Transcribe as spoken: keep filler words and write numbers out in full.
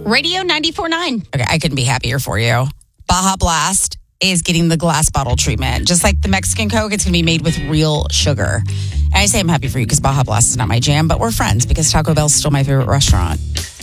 Radio ninety-four point nine. Okay, I couldn't be happier for you. Baja Blast is getting the glass bottle treatment. Just like the Mexican Coke, it's going to be made with real sugar. And I say I'm happy for you because Baja Blast is not my jam, but we're friends because Taco Bell's still my favorite restaurant.